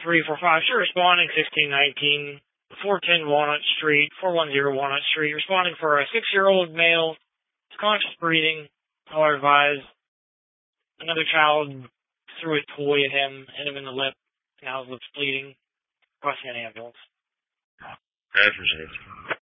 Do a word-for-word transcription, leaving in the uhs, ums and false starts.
three four five, still responding, sixteen nineteen, four ten Walnut Street, four one zero Walnut Street, responding for a six-year-old male, conscious breathing, I'll advise. Another child threw a toy at him, hit him in the lip, now his lip's bleeding, requesting an ambulance. I appreciate it.